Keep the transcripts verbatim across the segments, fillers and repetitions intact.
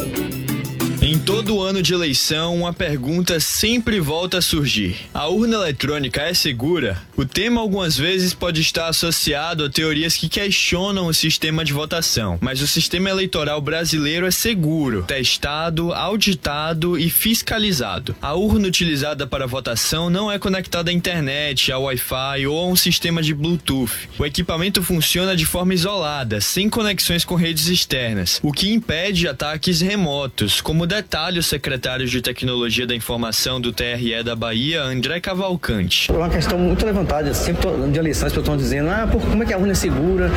Em todo ano de eleição, uma pergunta sempre volta a surgir. A urna eletrônica é segura? O tema algumas vezes pode estar associado a teorias que questionam o sistema de votação, mas o sistema eleitoral brasileiro é seguro, testado, auditado e fiscalizado. A urna utilizada para votação não é conectada à internet, ao Wi-Fi ou a um sistema de Bluetooth. O equipamento funciona de forma isolada, sem conexões com redes externas, o que impede ataques remotos, como detalhe o secretário de Tecnologia da Informação do T R E da Bahia, André Cavalcante. É uma questão muito levantada, sempre de eleições que eu estou dizendo, ah, por, como é que a urna é segura?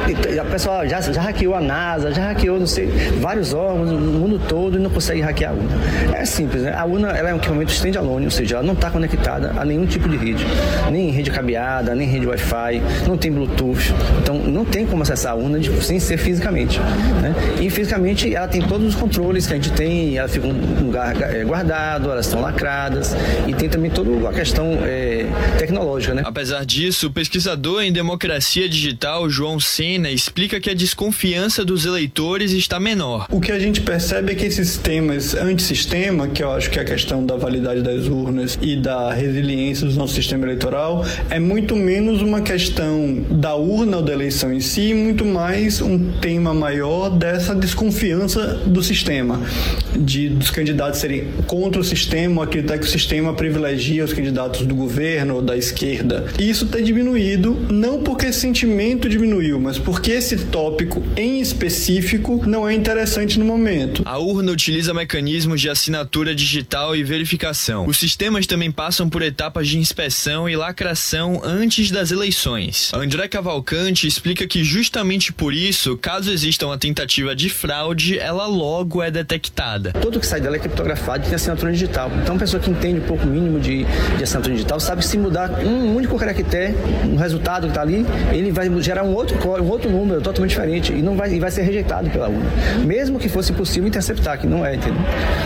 A pessoa já, já hackeou a NASA, já hackeou, não sei, vários órgãos no mundo todo e não consegue hackear a urna. É simples, né? A urna ela é um equipamento stand-alone, ou seja, ela não está conectada a nenhum tipo de rede, nem rede cabeada, nem rede Wi-Fi, não tem Bluetooth, então não tem como acessar a urna de, sem ser fisicamente, né? E fisicamente ela tem todos os controles que a gente tem, ela fica em um lugar guardado, elas estão lacradas e tem também toda a questão é, tecnológica, né? Apesar disso, o pesquisador em democracia digital João Sena explica que a desconfiança dos eleitores está menor. O que a gente percebe é que esses temas antissistema, que eu acho que é a questão da validade das urnas e da resiliência do nosso sistema eleitoral, é muito menos uma questão da urna ou da eleição em si, muito mais um tema maior dessa desconfiança do sistema, de dos candidatos serem contra o sistema, acreditar que o sistema privilegia os candidatos do governo ou da esquerda. E isso tem diminuído, não porque esse sentimento diminuiu, mas porque esse tópico em específico não é interessante no momento. A urna utiliza mecanismos de assinatura digital e verificação. Os sistemas também passam por etapas de inspeção e lacração antes das eleições. André Cavalcante explica que justamente por isso, caso exista uma tentativa de fraude, ela logo é detectada. Tudo que sai dela é criptografado e tem assinatura digital. Então, a pessoa que entende um pouco mínimo de, de assinatura digital sabe que se mudar um único caractere, um resultado que está ali, ele vai gerar um outro, um outro número totalmente diferente e, não vai, e vai ser rejeitado pela urna. Mesmo que fosse possível interceptar, que não é, entendeu?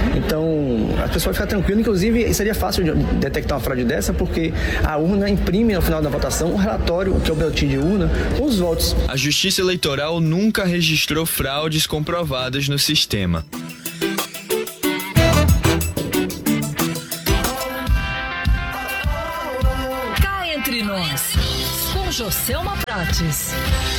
Então, a pessoa fica tranquila. Inclusive, seria fácil de detectar uma fraude dessa, porque a urna imprime no final da votação um relatório, que é o boletim de urna, com os votos. A Justiça Eleitoral nunca registrou fraudes comprovadas no sistema. Entre nós, com Joselma Prates.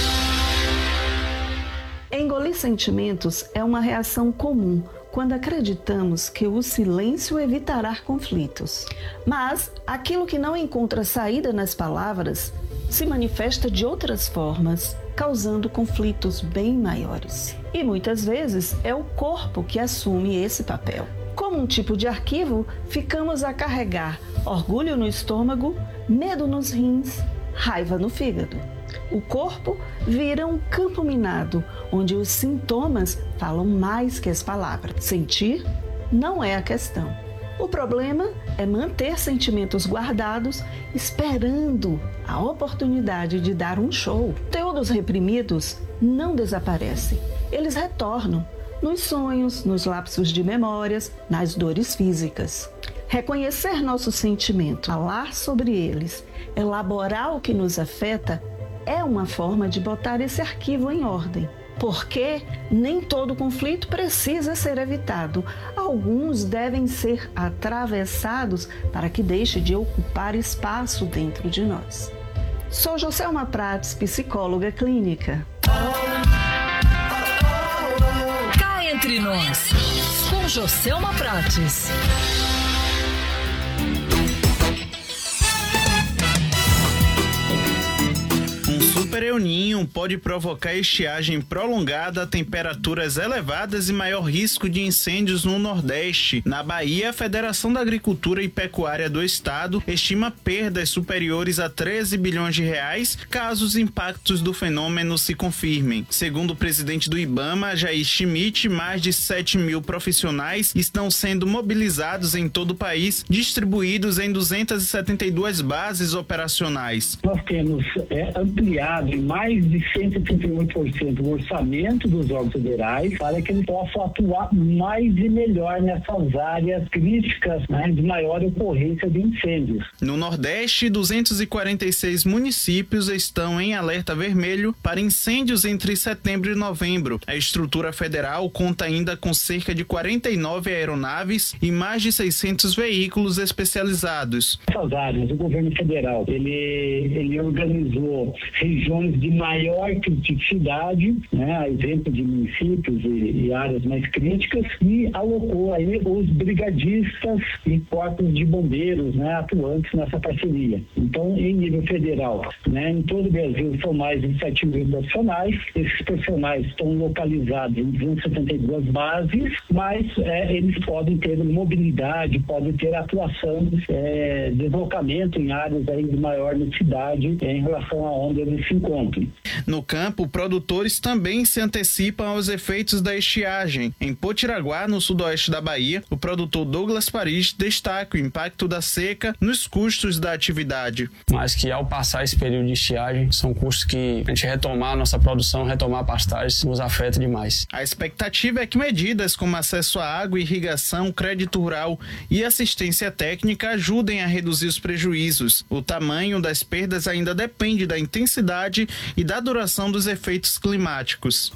Engolir sentimentos é uma reação comum quando acreditamos que o silêncio evitará conflitos. Mas aquilo que não encontra saída nas palavras se manifesta de outras formas, causando conflitos bem maiores. E muitas vezes é o corpo que assume esse papel. Como um tipo de arquivo, ficamos a carregar orgulho no estômago, medo nos rins, raiva no fígado. O corpo vira um campo minado, onde os sintomas falam mais que as palavras. Sentir não é a questão. O problema é manter sentimentos guardados, esperando a oportunidade de dar um show. Conteúdos reprimidos não desaparecem, eles retornam nos sonhos, nos lapsos de memórias, nas dores físicas. Reconhecer nossos sentimentos, falar sobre eles, elaborar o que nos afeta é uma forma de botar esse arquivo em ordem. Porque nem todo conflito precisa ser evitado. Alguns devem ser atravessados para que deixe de ocupar espaço dentro de nós. Sou Joselma Prates, psicóloga clínica. Cá entre nós, com Joselma Prates. Super El Niño pode provocar estiagem prolongada, temperaturas elevadas e maior risco de incêndios no Nordeste. Na Bahia, a Federação da Agricultura e Pecuária do Estado estima perdas superiores a treze bilhões de reais caso os impactos do fenômeno se confirmem. Segundo o presidente do IBAMA, Jair Schmidt, mais de sete mil profissionais estão sendo mobilizados em todo o país, distribuídos em duzentas e setenta e duas bases operacionais. Nós temos é, ampliado em mais de cento e trinta e oito por cento o orçamento dos órgãos federais para que eles possam atuar mais e melhor nessas áreas críticas, né, de maior ocorrência de incêndios. No Nordeste, duzentos e quarenta e seis municípios estão em alerta vermelho para incêndios entre setembro e novembro. A estrutura federal conta ainda com cerca de quarenta e nove aeronaves e mais de seiscentos veículos especializados. Essas áreas, o governo federal, ele, ele organizou regiões de maior criticidade, né, a exemplo de municípios e, e áreas mais críticas, e alocou aí os brigadistas e corpos de bombeiros, né, atuantes nessa parceria. Então, em nível federal, né, em todo o Brasil são mais de sete mil profissionais. Esses profissionais estão localizados em duzentas e setenta e duas bases, mas é, eles podem ter mobilidade, podem ter atuação, é, deslocamento em áreas aí de maior necessidade é, em relação a onde eles se encontram. No campo, produtores também se antecipam aos efeitos da estiagem. Em Potiraguá, no sudoeste da Bahia, o produtor Douglas Paris destaca o impacto da seca nos custos da atividade. Mas que ao passar esse período de estiagem, são custos que a gente retomar a nossa produção, retomar a pastagem, nos afeta demais. A expectativa é que medidas como acesso à água, irrigação, crédito rural e assistência técnica ajudem a reduzir os prejuízos. O tamanho das perdas ainda depende da intensidade e da duração dos efeitos climáticos.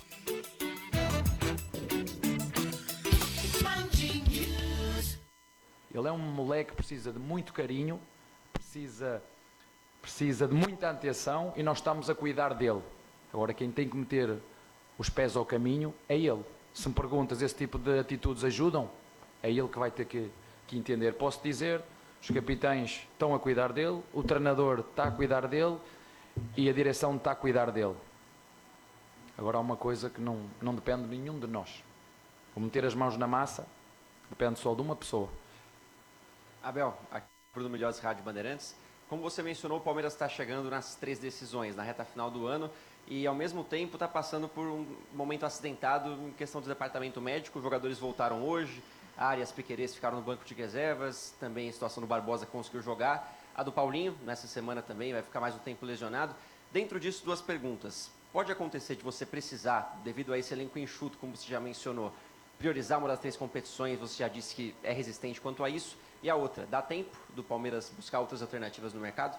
Ele é um moleque que precisa de muito carinho, precisa, precisa de muita atenção e nós estamos a cuidar dele. Agora, quem tem que meter os pés ao caminho é ele. Se me perguntas, esse tipo de atitudes ajudam? É ele que vai ter que, que entender. Posso dizer, os capitães estão a cuidar dele, o treinador está a cuidar dele e a direção está a cuidar dele. Agora há uma coisa que não, não depende de nenhum de nós. O meter as mãos na massa depende só de uma pessoa. Abel, aqui Bruno Milhões, Rádio Bandeirantes. Como você mencionou, o Palmeiras está chegando nas três decisões, na reta final do ano, e ao mesmo tempo está passando por um momento acidentado em questão do departamento médico. Os jogadores voltaram hoje, Arias, Piquerez ficaram no banco de reservas, também a situação do Barbosa conseguiu jogar. A do Paulinho, nessa semana também, vai ficar mais um tempo lesionado. Dentro disso, duas perguntas. Pode acontecer de você precisar, devido a esse elenco enxuto, como você já mencionou, priorizar uma das três competições, você já disse que é resistente quanto a isso. E a outra, dá tempo do Palmeiras buscar outras alternativas no mercado?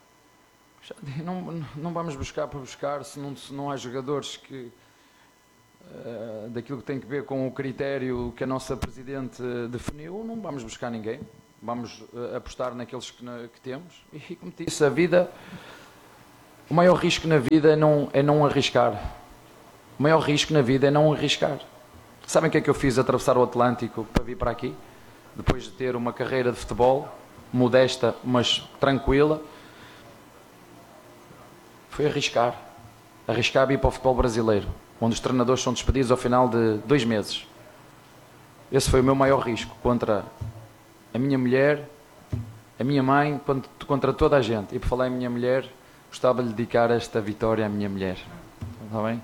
Não, não vamos buscar por buscar, se não, se não há jogadores que, uh, daquilo que tem que ver com o critério que a nossa Presidente definiu, não vamos buscar ninguém. Vamos uh, apostar naqueles que, na, que temos. E como te disse, a vida, o maior risco na vida é não, é não arriscar. O maior risco na vida é não arriscar. Sabem o que é que eu fiz atravessar o Atlântico para vir para aqui? Depois de ter uma carreira de futebol, modesta, mas tranquila, foi arriscar. Arriscar vir para o futebol brasileiro, onde os treinadores são despedidos ao final de dois meses. Esse foi o meu maior risco, contra a minha mulher, a minha mãe, contra toda a gente. E por falar em minha mulher, gostava de dedicar esta vitória à minha mulher. Está bem?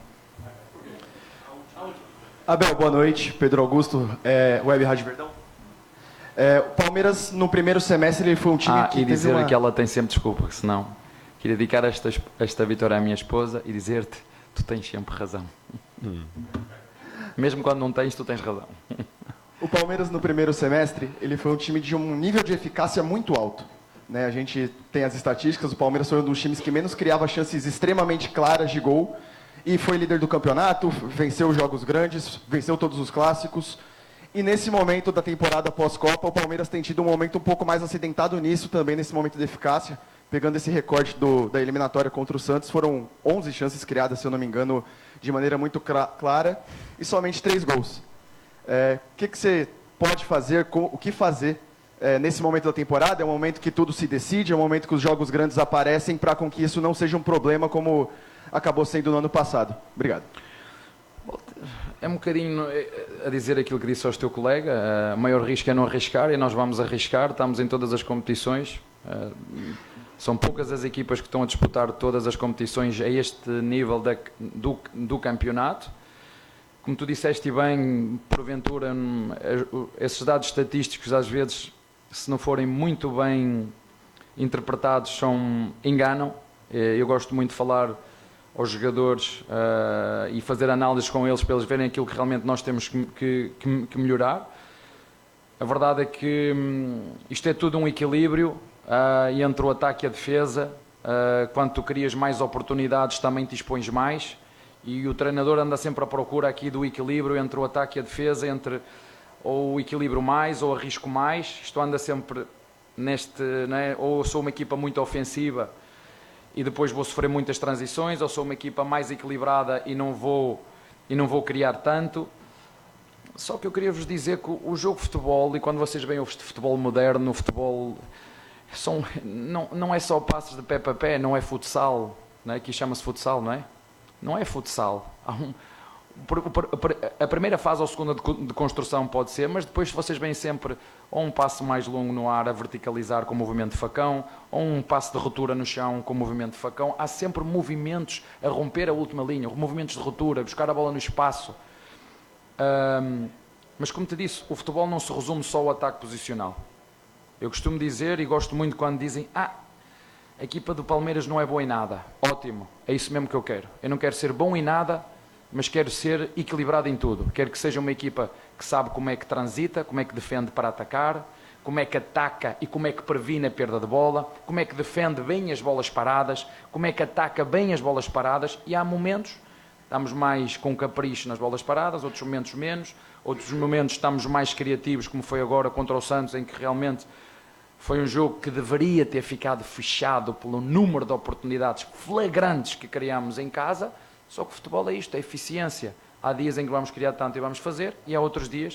Abel, boa noite. Pedro Augusto, é, Web Rádio Verdão. É, o Palmeiras, no primeiro semestre, ele foi um time ah, que e dizer uma... que ela tem sempre desculpa, que senão queria dedicar esta, esta vitória à minha esposa e dizer-te, tu tens sempre razão. Hum. Mesmo quando não tens, tu tens razão. O Palmeiras, no primeiro semestre, ele foi um time de um nível de eficácia muito alto. Né? A gente tem as estatísticas, o Palmeiras foi um dos times que menos criava chances extremamente claras de gol e foi líder do campeonato, venceu jogos grandes, venceu todos os clássicos. E nesse momento da temporada pós-Copa, o Palmeiras tem tido um momento um pouco mais acidentado nisso também, nesse momento de eficácia. Pegando esse recorte do, da eliminatória contra o Santos, foram onze chances criadas, se eu não me engano, de maneira muito clara, e somente três gols. É, o que, que você pode fazer, com, o que fazer é, nesse momento da temporada? É um momento que tudo se decide, é um momento que os jogos grandes aparecem, para com que isso não seja um problema como acabou sendo no ano passado. Obrigado. É um bocadinho a dizer aquilo que disse ao teu colega, o maior risco é não arriscar e nós vamos arriscar, estamos em todas as competições, são poucas as equipas que estão a disputar todas as competições a este nível da, do, do campeonato. Como tu disseste bem, porventura, esses dados estatísticos às vezes, se não forem muito bem interpretados, são, enganam. Eu gosto muito de falar aos jogadores uh, e fazer análises com eles para eles verem aquilo que realmente nós temos que, que, que, que melhorar. A verdade é que hum, isto é tudo um equilíbrio uh, entre o ataque e a defesa. Uh, quando tu crias mais oportunidades, também te expões mais. E o treinador anda sempre à procura aqui do equilíbrio entre o ataque e a defesa, entre ou o equilíbrio mais ou arrisco mais. Isto anda sempre neste, né? Ou sou uma equipa muito ofensiva e depois vou sofrer muitas transições, ou sou uma equipa mais equilibrada e não vou, e não vou criar tanto. Só que eu queria vos dizer que o jogo de futebol, e quando vocês veem o futebol moderno, o futebol são, não, não é só passos de pé para pé, não é futsal, não é? Aqui chama-se futsal, não é? Não é futsal. Há um, a primeira fase ou a segunda de construção pode ser, mas depois vocês veem sempre ou um passo mais longo no ar a verticalizar com movimento de facão, ou um passo de ruptura no chão com movimento de facão. Há sempre movimentos a romper a última linha, movimentos de ruptura, buscar a bola no espaço. Um, mas como te disse, o futebol não se resume só ao ataque posicional. Eu costumo dizer, e gosto muito quando dizem: ah, a equipa do Palmeiras não é boa em nada. Ótimo, é isso mesmo que eu quero. Eu não quero ser bom em nada, mas quero ser equilibrado em tudo. Quero que seja uma equipa que sabe como é que transita, como é que defende para atacar, como é que ataca e como é que previne a perda de bola, como é que defende bem as bolas paradas, como é que ataca bem as bolas paradas. E há momentos, estamos mais com capricho nas bolas paradas, outros momentos menos, outros momentos estamos mais criativos, como foi agora contra o Santos, em que realmente foi um jogo que deveria ter ficado fechado pelo número de oportunidades flagrantes que criámos em casa. Só que o futebol é isto, é eficiência. Há dias em que vamos criar tanto e vamos fazer, e há outros dias,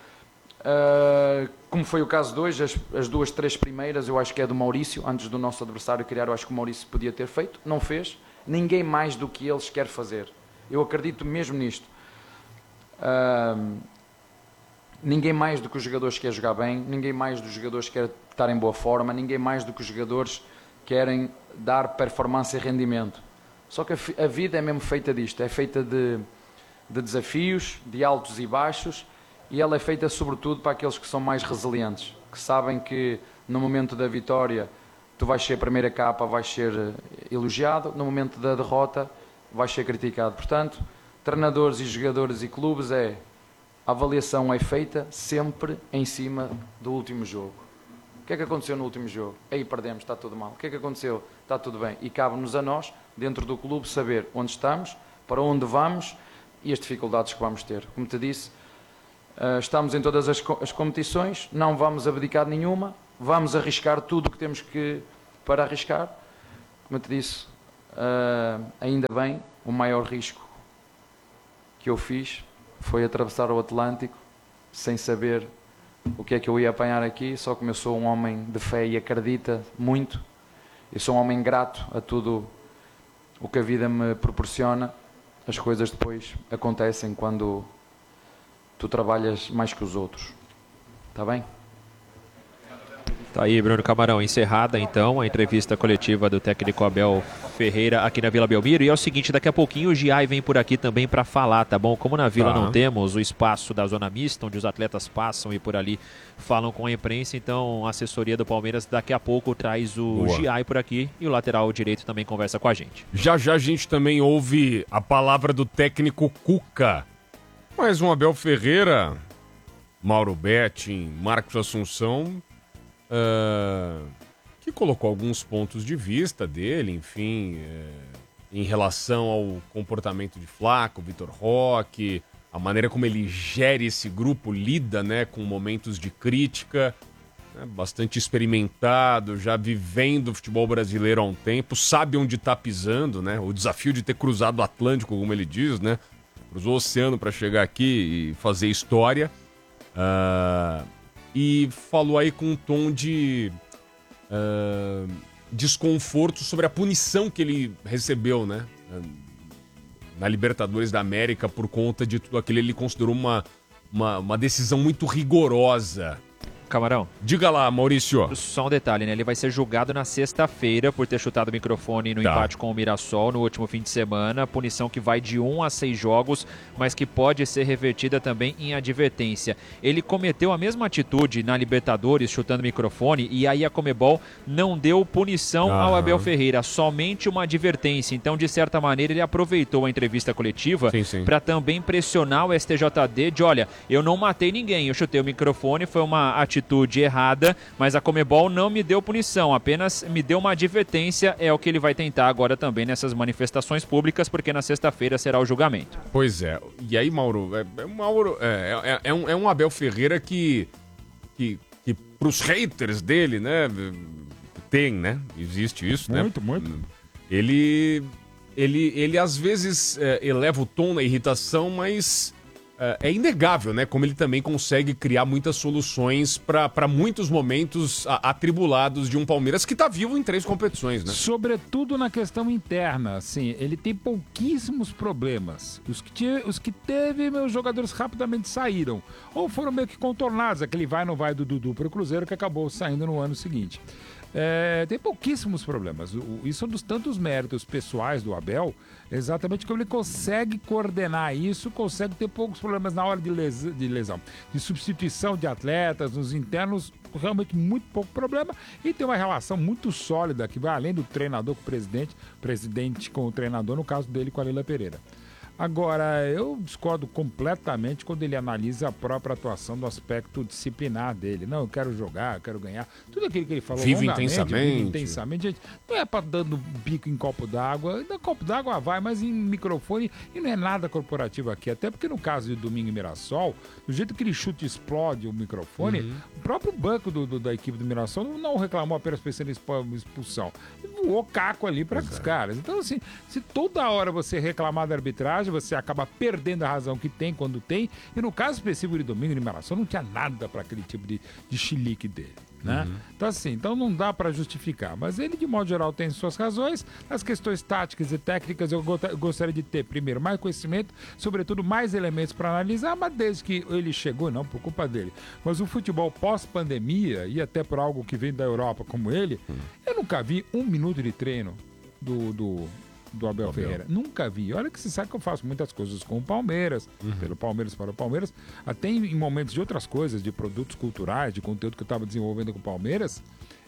uh, como foi o caso de hoje, as, as duas, três primeiras, eu acho que é do Maurício, antes do nosso adversário criar, eu acho que o Maurício podia ter feito, não fez. Ninguém mais do que eles quer fazer. Eu acredito mesmo nisto. Uh, ninguém mais do que os jogadores quer jogar bem, ninguém mais dos jogadores quer estar em boa forma, ninguém mais do que os jogadores querem dar performance e rendimento. Só que a vida é mesmo feita disto, é feita de, de desafios, de altos e baixos, e ela é feita sobretudo para aqueles que são mais resilientes, que sabem que no momento da vitória tu vais ser a primeira capa, vais ser elogiado, no momento da derrota vais ser criticado. Portanto, treinadores e jogadores e clubes, é, a avaliação é feita sempre em cima do último jogo. O que é que aconteceu no último jogo? Aí perdemos, está tudo mal. O que é que aconteceu? Está tudo bem. E cabe-nos a nós, dentro do clube, saber onde estamos, para onde vamos e as dificuldades que vamos ter. Como te disse, estamos em todas as, as competições, não vamos abdicar de nenhuma, vamos arriscar tudo o que temos que para arriscar. Como te disse, ainda bem, o maior risco que eu fiz foi atravessar o Atlântico sem saber o que é que eu ia apanhar aqui, só como eu sou um homem de fé e acredita muito, eu sou um homem grato a tudo o que a vida me proporciona. As coisas depois acontecem quando tu trabalhas mais que os outros. Está bem? Tá aí, Bruno Camarão, encerrada então a entrevista coletiva do técnico Abel Ferreira aqui na Vila Belmiro. E é o seguinte, daqui a pouquinho o Giai vem por aqui também para falar, tá bom? Como na Vila tá. não temos o espaço da zona mista, onde os atletas passam e por ali falam com a imprensa, então a assessoria do Palmeiras daqui a pouco traz o Giai por aqui e o lateral direito também conversa com a gente. Já já a gente também ouve a palavra do técnico Cuca. Mais um Abel Ferreira, Mauro Betting, Marcos Assunção... Uh, que colocou alguns pontos de vista dele, enfim, uh, em relação ao comportamento de Flaco, Vitor Roque, a maneira como ele gere esse grupo, lida, né, com momentos de crítica, né, bastante experimentado, já vivendo o futebol brasileiro há um tempo, sabe onde está pisando, né, o desafio de ter cruzado o Atlântico, como ele diz, né, cruzou o oceano para chegar aqui e fazer história. Uh, E falou aí com um tom de uh, desconforto sobre a punição que ele recebeu, né? Na Libertadores da América, por conta de tudo aquilo. Ele considerou uma, uma, uma decisão muito rigorosa. Camarão. Diga lá, Maurício. Só um detalhe, né? Ele vai ser julgado na sexta-feira por ter chutado o microfone no tá. empate com o Mirassol no último fim de semana. Punição que vai de um a seis jogos, mas que pode ser revertida também em advertência. Ele cometeu a mesma atitude na Libertadores, chutando o microfone, e aí a Conmebol não deu punição Aham. ao Abel Ferreira, somente uma advertência. Então, de certa maneira, ele aproveitou a entrevista coletiva para também pressionar o S T J D de, olha, eu não matei ninguém, eu chutei o microfone, foi uma atitude atitude errada, mas a Conmebol não me deu punição, apenas me deu uma advertência, é o que ele vai tentar agora também nessas manifestações públicas, porque na sexta-feira será o julgamento. Pois é, e aí, Mauro, é, é, Mauro, é, é, é, um, é um Abel Ferreira que, que, que pros haters dele, né, tem, né, existe isso, né? Muito, muito. Ele, ele, ele às vezes é, eleva o tom na irritação, mas... É inegável, né? Como ele também consegue criar muitas soluções para muitos momentos atribulados de um Palmeiras que está vivo em três competições, né? Sobretudo na questão interna, assim, ele tem pouquíssimos problemas. Os que, tinha, os que teve, meus jogadores rapidamente saíram. Ou foram meio que contornados, aquele vai não vai do Dudu para o Cruzeiro que acabou saindo no ano seguinte. É, tem pouquíssimos problemas. O, isso é um dos tantos méritos pessoais do Abel, exatamente como ele consegue coordenar isso, consegue ter poucos problemas na hora de, les, de lesão, de substituição de atletas, nos internos, realmente muito pouco problema, e tem uma relação muito sólida que vai além do treinador com o presidente, presidente com o treinador, no caso dele com a Leila Pereira. Agora, eu discordo completamente quando ele analisa a própria atuação do aspecto disciplinar dele. Não, eu quero jogar, eu quero ganhar. Tudo aquilo que ele falou vive intensamente. Vive intensamente. Gente, não é para dando bico em copo d'água. No copo d'água vai, mas em microfone. E não é nada corporativo aqui. Até porque no caso de Domingo e Mirassol, do jeito que ele chuta e explode o microfone, uhum. o próprio banco do, do, da equipe do Mirassol não reclamou apenas pensando em expulsão. Voou caco ali para os caras. Então, assim, se toda hora você reclamar da arbitragem, você acaba perdendo a razão que tem quando tem, e no caso específico de Domingo de Mirassol não tinha nada para aquele tipo de, de chilique dele, né? Uhum. Então assim, então não dá para justificar, mas ele de modo geral tem suas razões. Nas questões táticas e técnicas eu gostaria de ter primeiro mais conhecimento, sobretudo mais elementos para analisar, mas desde que ele chegou, não por culpa dele, mas o futebol pós-pandemia e até por algo que vem da Europa como ele, uhum. eu nunca vi um minuto de treino do, do do Abel, Abel Ferreira. Nunca vi. Olha que você sabe que eu faço muitas coisas com o Palmeiras, uhum. pelo Palmeiras para o Palmeiras, até em momentos de outras coisas, de produtos culturais, de conteúdo que eu estava desenvolvendo com o Palmeiras,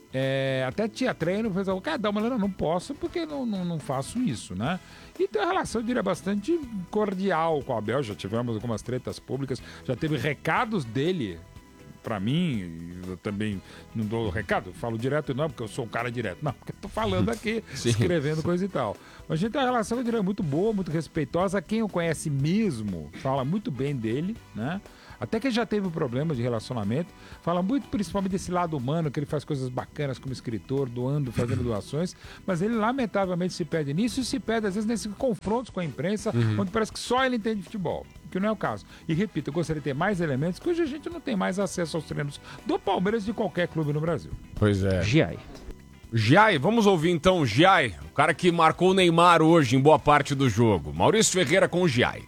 é, até tinha treino, o pessoal, cara, dá uma olhada, não posso porque não, não, não faço isso, né? E tem uma relação, eu diria, bastante cordial com o Abel, já tivemos algumas tretas públicas, já teve recados dele pra mim, eu também não dou recado, eu falo direto não, porque eu sou um cara direto, não, porque eu tô falando aqui, escrevendo coisa e tal. Mas a gente tem uma relação, eu diria, muito boa, muito respeitosa, quem o conhece mesmo, fala muito bem dele, né? Até que ele já teve um problema de relacionamento, fala muito principalmente desse lado humano, que ele faz coisas bacanas como escritor, doando, fazendo doações, mas ele lamentavelmente se perde nisso e se perde às vezes nesses confrontos com a imprensa, uhum. onde parece que só ele entende de futebol, que não é o caso. E repito, eu gostaria de ter mais elementos, que hoje a gente não tem mais acesso aos treinos do Palmeiras de qualquer clube no Brasil. Pois é. Giai. Giai, vamos ouvir então o Giai, o cara que marcou o Neymar hoje em boa parte do jogo. Maurício Ferreira com o Giai.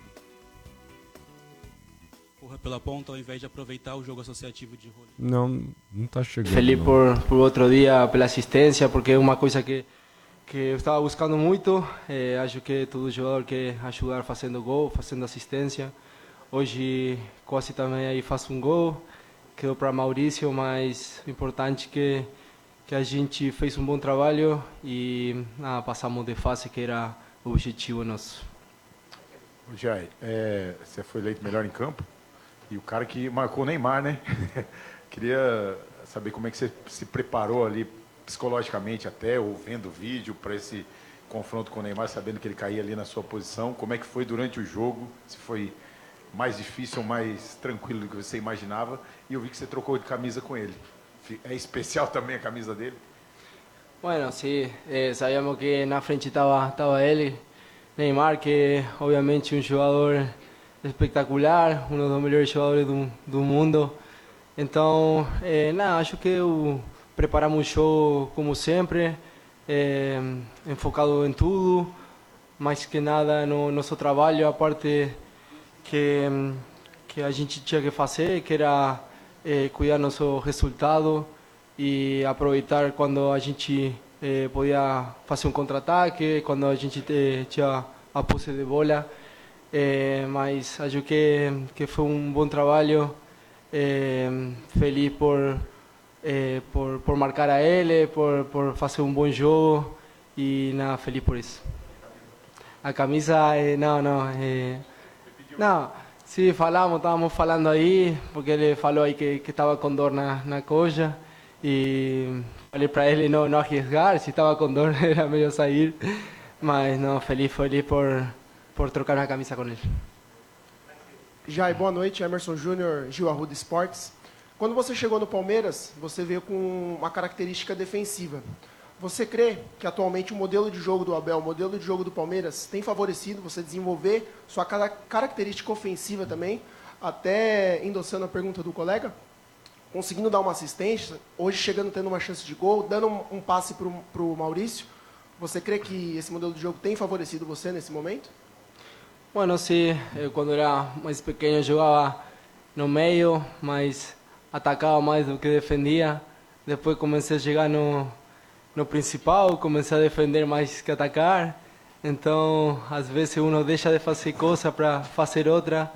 Pela ponta ao invés de aproveitar o jogo associativo de role. Não, não tá chegando. Feliz não. por, por outro dia, pela assistência, porque é uma coisa que, que eu estava buscando muito. É, acho que todo jogador quer ajudar fazendo gol, fazendo assistência. Hoje quase também aí faço um gol, quedou para Maurício, mas o importante é que, que a gente fez um bom trabalho e ah, passamos de fase, que era o objetivo nosso. Jai, é, você foi eleito melhor em campo? E o cara que marcou o Neymar, né? Queria saber como é que você se preparou ali psicologicamente até, ou vendo o vídeo para esse confronto com o Neymar, sabendo que ele caía ali na sua posição. Como é que foi durante o jogo? Se foi mais difícil ou mais tranquilo do que você imaginava? E eu vi que você trocou de camisa com ele. É especial também a camisa dele? Bueno, sí. Eh, sabíamos que na frente estava estava ele, Neymar, que obviamente um jogador espetacular, um dos melhores jogadores do, do mundo. Então, é, não, acho que eu, preparamos o show como sempre, é, enfocado em tudo, mais que nada no nosso trabalho, a parte que, que a gente tinha que fazer, que era eh, cuidar nosso resultado e aproveitar quando a gente eh, podia fazer um contra-ataque, quando a gente eh, tinha a posse de bola. Eh, mas acho que, que foi um bom trabalho, eh, feliz por, eh, por, por marcar a ele, por, por fazer um bom jogo e nada, feliz por isso. A camisa, eh, não, não, eh, não, sim, falamos, estávamos falando aí, porque ele falou aí que estava com dor na, na coxa e falei para ele não, não arriesgar, se estava com dor era melhor sair, mas não, feliz, feliz por... por trocar a camisa com ele. Jai, boa noite. Emerson Júnior, Gil Arruda Esportes. Quando você chegou no Palmeiras, você veio com uma característica defensiva. Você crê que atualmente o modelo de jogo do Abel, o modelo de jogo do Palmeiras, tem favorecido você desenvolver sua característica ofensiva também, até endossando a pergunta do colega, conseguindo dar uma assistência, hoje chegando tendo uma chance de gol, dando um, um passe para o Maurício? Você crê que esse modelo de jogo tem favorecido você nesse momento? Bueno, sí, eh, cuando era más pequeño jugaba no medio, mas atacaba más do que defendía. Después comencé a llegar no, no principal, comencé a defender más que atacar. Então, às vezes uno deixa de fazer coisa para fazer outra.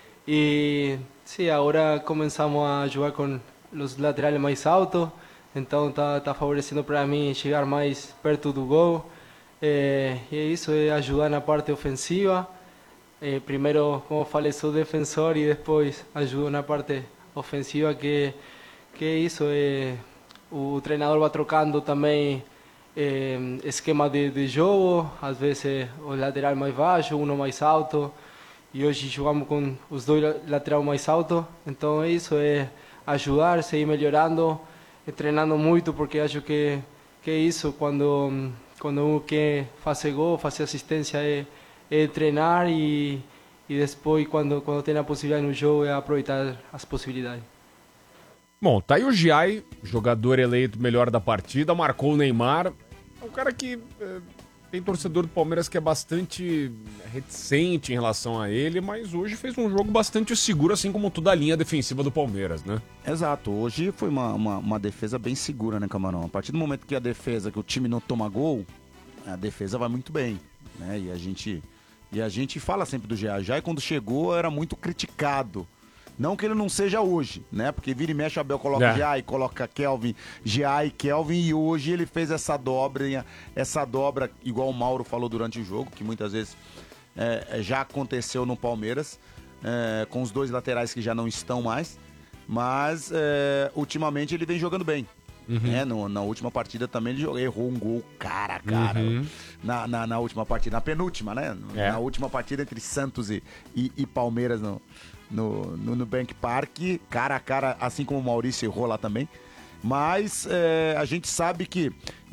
E sí, agora começamos a jogar com os laterais mais altos. Então, tá, tá favorecendo para mim chegar mais perto do gol. Eh, e é isso, é ajudar na parte ofensiva. Eh, primeiro, como falei, sou defensor e depois ajudo na parte ofensiva, que, que é isso. É, o treinador vai trocando também eh, esquema de, de jogo, às vezes o lateral mais baixo, um mais alto, e hoje jogamos com os dois laterais mais altos, então é isso, é ajudar, seguir melhorando, treinando muito, porque acho que, que é isso, quando, quando um quer fazer gol, fazer assistência, é é treinar e, e depois, quando, quando tem a possibilidade no jogo, é aproveitar as possibilidades. Bom, tá aí o Giai, jogador eleito melhor da partida, marcou o Neymar. É um cara que é, tem torcedor do Palmeiras que é bastante reticente em relação a ele, mas hoje fez um jogo bastante seguro, assim como toda a linha defensiva do Palmeiras, né? Exato, hoje foi uma, uma, uma defesa bem segura, né, Camarão? A partir do momento que a defesa, que o time não toma gol, a defesa vai muito bem, né? E a gente... E a gente fala sempre do Giai. Giai, quando chegou, era muito criticado. Não que ele não seja hoje, né? Porque vira e mexe, o Abel coloca é. Giai, coloca Kelvin, Giai, Kelvin, e hoje ele fez essa dobra, essa dobra, igual o Mauro falou durante o jogo, que muitas vezes é, já aconteceu no Palmeiras, é, com os dois laterais que já não estão mais, mas é, ultimamente ele vem jogando bem. Uhum. É, no, na última partida também ele errou um gol cara a cara. Uhum. Na, na, na última partida, na penúltima, né? É. Na última partida entre Santos e, e, e Palmeiras no, no, no Nubank Park, cara a cara, assim como o Maurício errou lá também. Mas é, a gente sabe que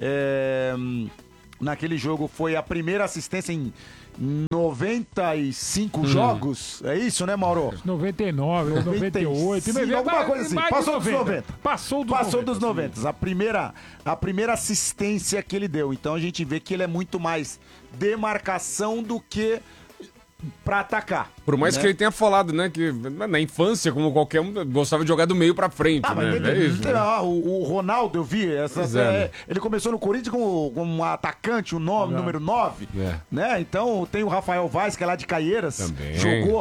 é, naquele jogo foi a primeira assistência em noventa e cinco hum. jogos, é isso, né, Mauro? noventa e nove, noventa e oito, noventa e cinco, alguma coisa assim, passou dos noventa. Passou dos Passou noventa, dos noventa. A primeira, a primeira assistência que ele deu. Então a gente vê que ele é muito mais demarcação do que pra atacar. Por mais né? que ele tenha falado, né, que na infância, como qualquer um, gostava de jogar do meio pra frente, ah, né? É isso, né? Ah, o, o Ronaldo, eu vi, essa, é, é, ele começou no Corinthians como, como um atacante, o nome, é. número nove, é. né? Então tem o Rafael Vaz, que é lá de Caieiras, também. jogou